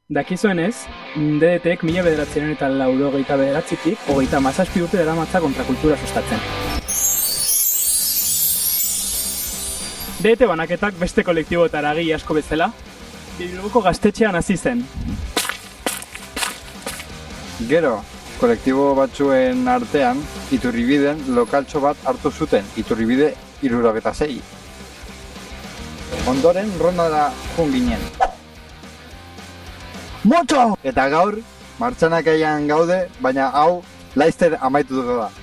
Dakizuenez, DDTek 1989tik 37 urte daramatza kontrakultura sustatzen. DDT banaketak beste kolektibotara eragile asko bezala, Bilboko Gaztetxean hasi zen. Gero, kolektibo batzuen artean, Iturribiden lokaltxo bat hartu zuten, Iturribide 76. Ondoren, Rondara joan ginen. Motxo! Eta gaur, martxanakaian gaude, baina hau laizter amaituko da.